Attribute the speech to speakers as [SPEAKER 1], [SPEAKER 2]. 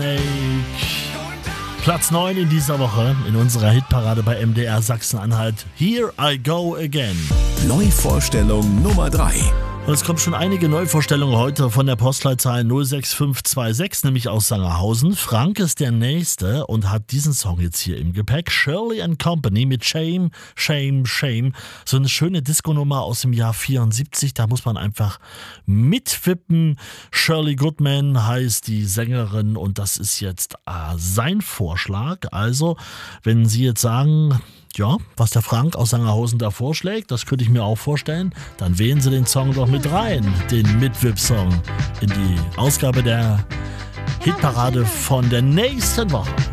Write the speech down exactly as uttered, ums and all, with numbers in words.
[SPEAKER 1] Platz neun in dieser Woche in unserer Hitparade bei M D R Sachsen-Anhalt. Here I Go Again.
[SPEAKER 2] Neuvorstellung Nummer drei.
[SPEAKER 1] Und es kommen schon einige Neuvorstellungen heute von der Postleitzahl null sechs fünf zwei sechs, nämlich aus Sangerhausen. Frank ist der Nächste und hat diesen Song jetzt hier im Gepäck. Shirley and Company mit Shame, Shame, Shame. So eine schöne Disco-Nummer aus dem Jahr vierundsiebzig, da muss man einfach mitwippen. Shirley Goodman heißt die Sängerin und das ist jetzt äh, sein Vorschlag. Also, wenn Sie jetzt sagen, ja, was der Frank aus Sangerhausen da vorschlägt, das könnte ich mir auch vorstellen, dann wählen Sie den Song doch mit rein, den Mitwip-Song, in die Ausgabe der Hitparade von der nächsten Woche.